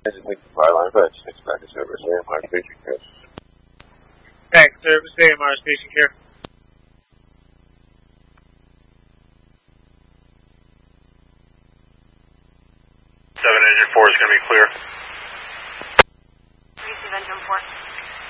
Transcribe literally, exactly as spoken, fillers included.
Engine Lincoln Byline, but six back to service, A M R station care. Back to service, A M R station care. seven engine four is going to be clear. Receive engine four.